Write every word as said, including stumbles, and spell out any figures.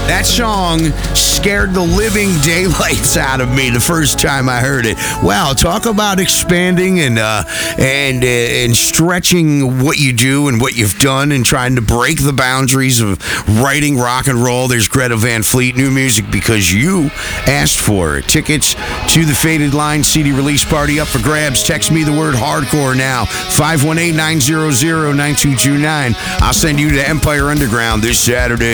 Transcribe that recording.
That song scared the living daylights out of me the first time I heard it. Wow, talk about expanding and uh, and uh, and stretching what you do and what you've done and trying to break the boundaries of writing rock and roll. There's Greta Van Fleet, new music because you asked for it. Tickets to the Faded Line C D release party up for grabs. Text me the word hardcore now, five one eight, nine zero zero, nine two two nine. I'll send you to Empire Underground this Saturday.